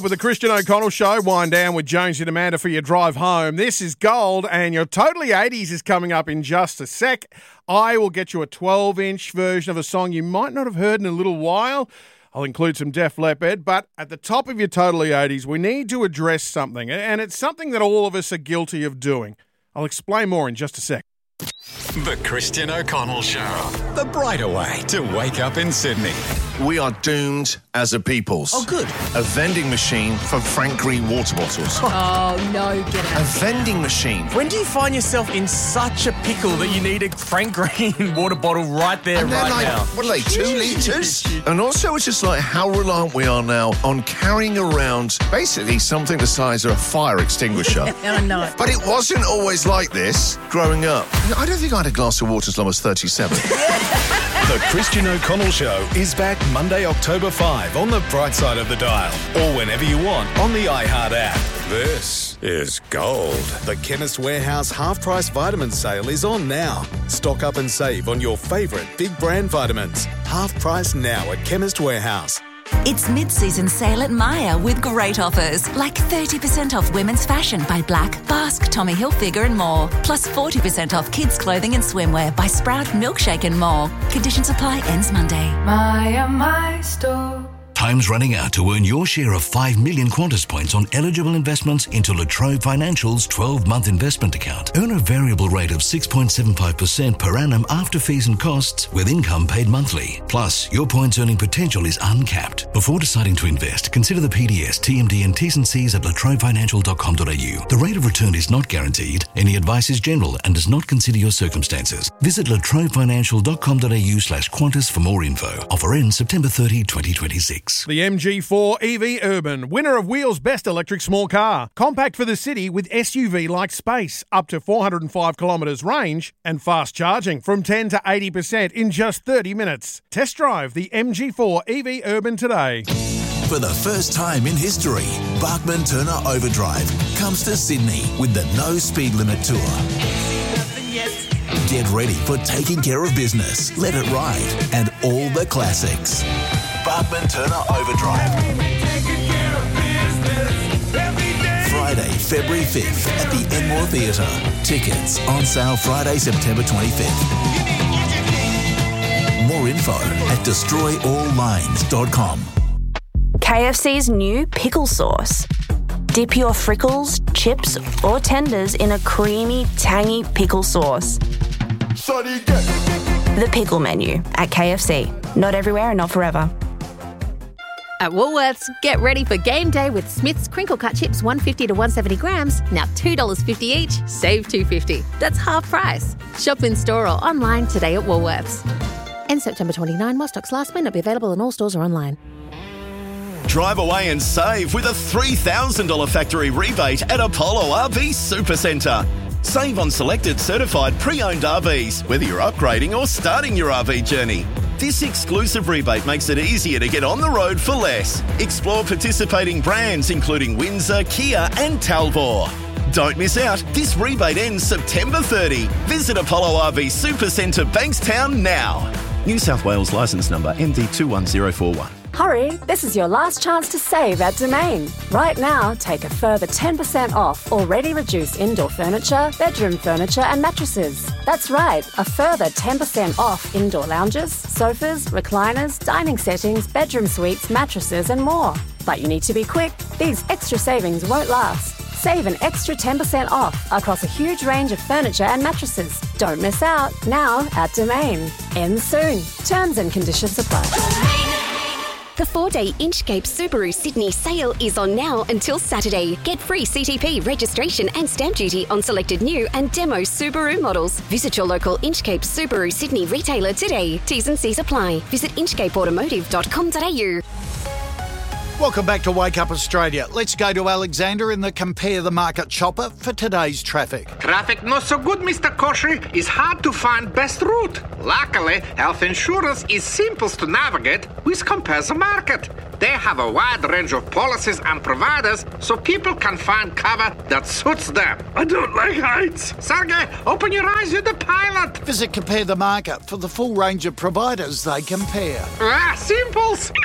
With the Christian O'Connell Show, wind down with Jonesy and Amanda for your drive home. This is Gold, and your Totally 80s is coming up in just a sec. I will get you a 12-inch version of a song you might not have heard in a little while. I'll include some Def Leppard, but at the top of your Totally 80s, we need to address something, and it's something that all of us are guilty of doing. I'll explain more in just a sec. The Christian O'Connell Show. The brighter way to wake up in Sydney. We are doomed as a peoples. Oh, good. A vending machine for Frank Green water bottles. Oh, no, get A out. vending machine. When do you find yourself in such a pickle that you need a Frank Green water bottle right there, And they're right like, now? what are they, 2 litres? And also it's just like how reliant we are now on carrying around basically something the size of a fire extinguisher. Oh, no. But it wasn't always like this growing up. I don't think I had a glass of water as long as 37. The Christian O'Connell Show is back Monday, October 5 on the bright side of the dial, or whenever you want on the iHeart app. This is Gold. The Chemist Warehouse half-price vitamin sale is on now. Stock up and save on your favourite big brand vitamins. Half price now at Chemist Warehouse. It's mid-season sale at Myer with great offers, like 30% off women's fashion by Black, Basque, Tommy Hilfiger and more, plus 40% off kids' clothing and swimwear by Sprout, Milkshake and more. Conditions apply, ends Monday. Myer, my store. Time's running out to earn your share of 5 million Qantas points on eligible investments into La Trobe Financial's 12-month investment account. Earn a variable rate of 6.75% per annum after fees and costs with income paid monthly. Plus, your points earning potential is uncapped. Before deciding to invest, consider the PDS, TMD and T's and C's at latrobefinancial.com.au. The rate of return is not guaranteed. Any advice is general and does not consider your circumstances. Visit latrobefinancial.com.au/Qantas for more info. Offer ends September 30, 2026. The MG4 EV Urban, winner of Wheels Best Electric Small Car. Compact for the city with SUV-like space, up to 405 kilometres range and fast charging from 10 to 80% in just 30 minutes. Test drive the MG4 EV Urban today. For the first time in history, Bachman Turner Overdrive comes to Sydney with the No Speed Limit Tour. Get ready for taking care of business, let it ride, and all the classics. Bachman Turner Overdrive. Friday, February 5th at the Enmore Theatre. Tickets on sale Friday, September 25th. More info at destroyalllines.com. KFC's new pickle sauce. Dip your frickles, chips, or tenders in a creamy, tangy pickle sauce. The pickle menu at KFC. Not everywhere and not forever. At Woolworths, get ready for game day with Smith's crinkle cut chips 150 to 170 grams, now $2.50 each, save $2.50. That's half price. Shop in store or online today at Woolworths. End September 29, while stocks last, may not be available in all stores or online. Drive away and save with a $3,000 factory rebate at Apollo RV Supercentre. Save on selected certified pre-owned RVs, whether you're upgrading or starting your RV journey. This exclusive rebate makes it easier to get on the road for less. Explore participating brands including Windsor, Kia and Talbot. Don't miss out. This rebate ends September 30. Visit Apollo RV Supercentre Bankstown now. New South Wales licence number MD21041. Hurry, this is your last chance to save at Domain. Right now, take a further 10% off already reduced indoor furniture, bedroom furniture and mattresses. That's right, a further 10% off indoor lounges, sofas, recliners, dining settings, bedroom suites, mattresses and more. But you need to be quick. These extra savings won't last. Save an extra 10% off across a huge range of furniture and mattresses. Don't miss out. Now at Domain. Ends soon. Terms and conditions apply. The 4-day Inchcape Subaru Sydney sale is on now until Saturday. Get free CTP registration and stamp duty on selected new and demo Subaru models. Visit your local Inchcape Subaru Sydney retailer today. T's and C's apply. Visit inchcapeautomotive.com.au. Welcome back to Wake Up Australia. Let's go to Alexander in the Compare the Market chopper for today's traffic. Traffic not so good, Mr. Koshy. It's hard to find best route. Luckily, health insurance is simple to navigate with Compare the Market. They have a wide range of policies and providers so people can find cover that suits them. I don't like heights. Sergey, open your eyes, you're the pilot. Visit Compare the Market for the full range of providers they compare. Simples.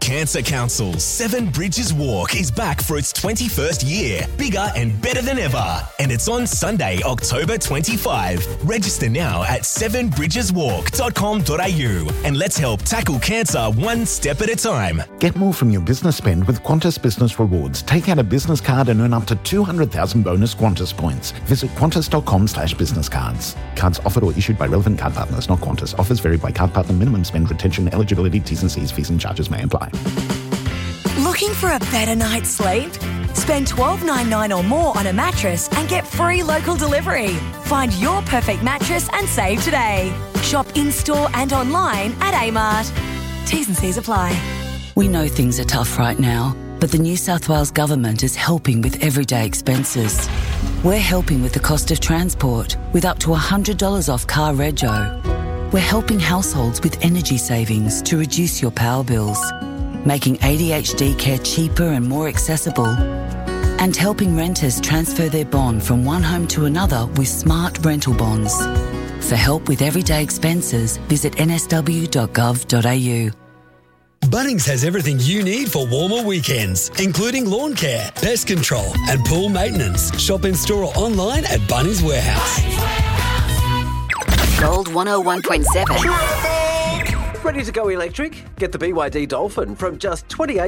Cancer Council's Seven Bridges Walk is back for its 21st year, bigger and better than ever. And it's on Sunday, October 25. Register now at sevenbridgeswalk.com.au and let's help tackle cancer one step at a time. Get more from your business spend with Qantas Business Rewards. Take out a business card and earn up to 200,000 bonus Qantas points. Visit qantas.com/business cards. Cards offered or issued by relevant card partners, not Qantas. Offers vary by card partner. Minimum spend, retention, eligibility, T's and C's, fees and charges may apply. Looking for a better night's sleep? Spend $12.99 or more on a mattress and get free local delivery. Find your perfect mattress and save today. Shop in-store and online at Amart. T's and C's apply. We know things are tough right now, but the New South Wales Government is helping with everyday expenses. We're helping with the cost of transport, with up to $100 off car rego. We're helping households with energy savings to reduce your power bills, making ADHD care cheaper and more accessible, and helping renters transfer their bond from one home to another with smart rental bonds. For help with everyday expenses, visit nsw.gov.au. Bunnings has everything you need for warmer weekends, including lawn care, pest control and pool maintenance. Shop in store or online at Bunnings Warehouse. Gold 101.7. Ready to go electric? Get the BYD Dolphin from just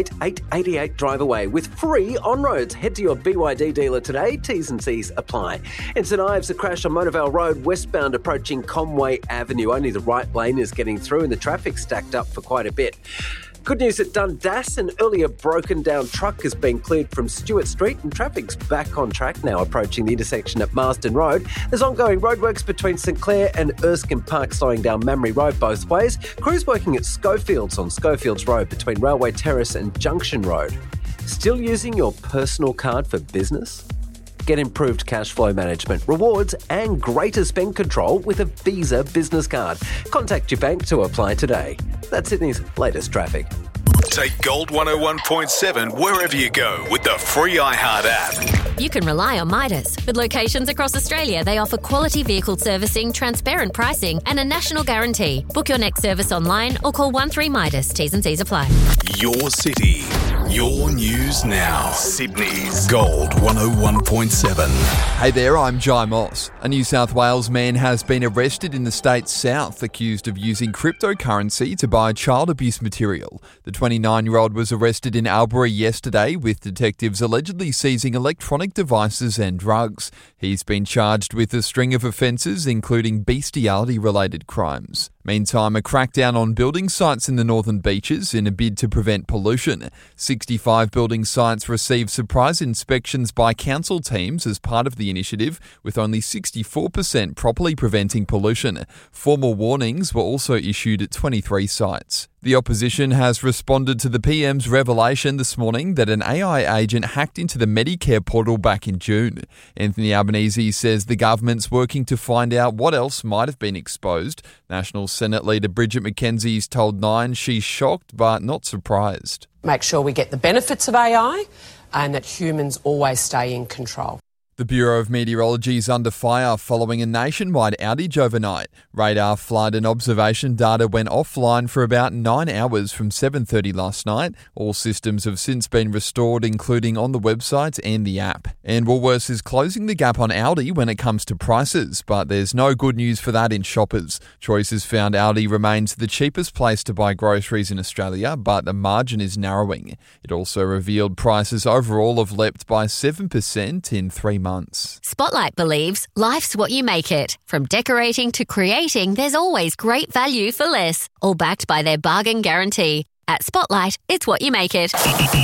$28,888 drive away with free on-roads. Head to your BYD dealer today. T's and C's apply. In St Ives, a crash on Monavale Road westbound approaching Conway Avenue. Only the right lane is getting through and the traffic's stacked up for quite a bit. Good news at Dundas, an earlier broken down truck has been cleared from Stewart Street and traffic's back on track now approaching the intersection at Marsden Road. There's ongoing roadworks between St Clair and Erskine Park slowing down Mamre Road both ways. Crews working at Schofields on Schofields Road between Railway Terrace and Junction Road. Still using your personal card for business? Get improved cash flow management, rewards and greater spend control with a Visa business card. Contact your bank to apply today. That's Sydney's latest traffic. Take Gold 101.7 wherever you go with the free iHeart app. You can rely on Midas. With locations across Australia, they offer quality vehicle servicing, transparent pricing and a national guarantee. Book your next service online or call 13-MIDAS. T's and C's apply. Your city, your news now. Sydney's Gold 101.7. Hey there, I'm Jai Moss. A New South Wales man has been arrested in the state's south, accused of using cryptocurrency to buy child abuse material. The 29-year-old was arrested in Albury yesterday, with detectives allegedly seizing electronic devices and drugs. He's been charged with a string of offences, including bestiality-related crimes. Meantime, a crackdown on building sites in the Northern Beaches in a bid to prevent pollution. 65 building sites received surprise inspections by council teams as part of the initiative, with only 64% properly preventing pollution. Formal warnings were also issued at 23 sites. The opposition has responded to the PM's revelation this morning that an AI agent hacked into the Medicare portal back in June. Anthony Albanese says the government's working to find out what else might have been exposed. National Senate leader Bridget McKenzie's told Nine she's shocked but not surprised. Make sure we get the benefits of AI and that humans always stay in control. The Bureau of Meteorology is under fire following a nationwide outage overnight. Radar, flood and observation data went offline for about 9 hours from 7:30 last night. All systems have since been restored, including on the website and the app. And Woolworths is closing the gap on Aldi when it comes to prices, but there's no good news for that in Shoppers. Choices found Aldi remains the cheapest place to buy groceries in Australia, but the margin is narrowing. It also revealed prices overall have leapt by 7% in 3 months. Spotlight believes life's what you make it. From decorating to creating, there's always great value for less. All backed by their bargain guarantee. At Spotlight, it's what you make it.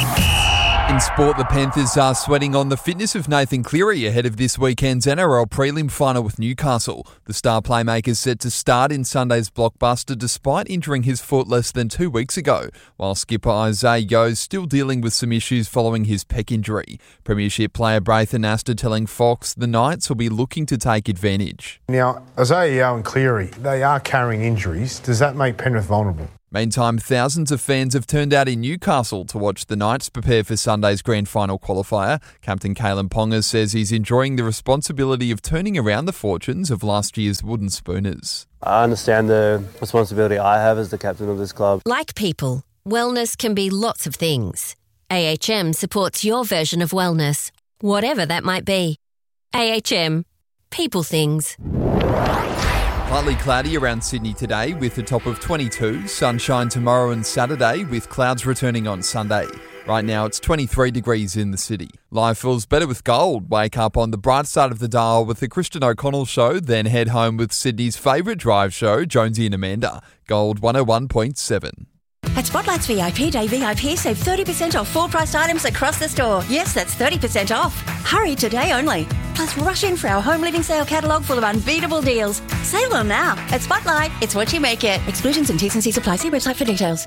In sport, the Panthers are sweating on the fitness of Nathan Cleary ahead of this weekend's NRL prelim final with Newcastle. The star playmaker is set to start in Sunday's blockbuster despite injuring his foot less than 2 weeks ago, while skipper Isaiah Yo's still dealing with some issues following his pec injury. Premiership player Braithen Astor telling Fox the Knights will be looking to take advantage. Now, Isaiah Yeo and Cleary, they are carrying injuries. Does that make Penrith vulnerable? Meantime, thousands of fans have turned out in Newcastle to watch the Knights prepare for Sunday's grand final qualifier. Captain Kalen Ponga says he's enjoying the responsibility of turning around the fortunes of last year's Wooden Spooners. I understand the responsibility I have as the captain of this club. Like people, Wellness can be lots of things. AHM supports your version of wellness, whatever that might be. AHM. People things. Partly cloudy around Sydney today with a top of 22. Sunshine tomorrow and Saturday with clouds returning on Sunday. Right now it's 23 degrees in the city. Life feels better with gold. Wake up on the bright side of the dial with the Christian O'Connell Show, then head home with Sydney's favourite drive show, Jonesy and Amanda. Gold 101.7. At Spotlight's VIP Day VIP, save 30% off full-priced items across the store. Yes, that's 30% off. Hurry, today only. Plus, rush in for our home living sale catalogue full of unbeatable deals. Save them now. At Spotlight, it's what you make it. Exclusions and T's and C's apply. See website for details.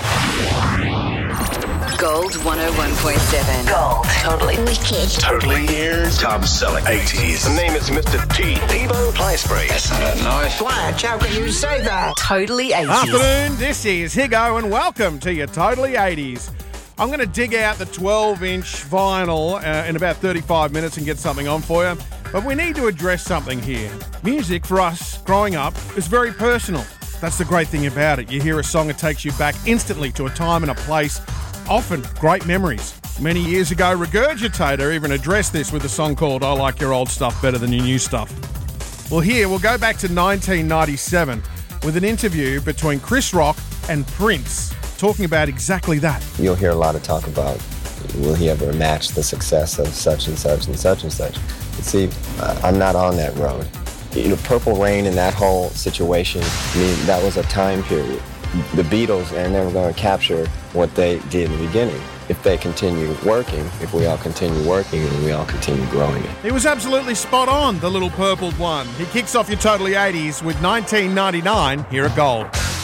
Gold 101.7. Gold. Totally wicked. Totally ears. Top selling 80s. The name is Mr. T. Tebow Fly Spray. That's not nice. Quiet, how can you say that? Totally 80s. Afternoon, this is Higo and welcome to your Totally 80s. I'm going to dig out the 12-inch vinyl in about 35 minutes and get something on for you. But we need to address something here. Music for us growing up is very personal. That's the great thing about it. You hear a song, it takes you back instantly to a time and a place. Often great memories. Many years ago, Regurgitator even addressed this with a song called I Like Your Old Stuff Better Than Your New Stuff. Well, here we'll go back to 1997 with an interview between Chris Rock and Prince talking about exactly that. You'll hear a lot of talk about, will he ever match the success of such and such and such and such? But see, I'm not on that road. You know, Purple Rain and that whole situation, I mean, that was a time period. The Beatles are never going to capture what they did in the beginning. If they continue working, if we all continue working and we all continue growing it. He was absolutely spot on, the little purpled one. He kicks off your Totally 80s with 1999 here at Gold.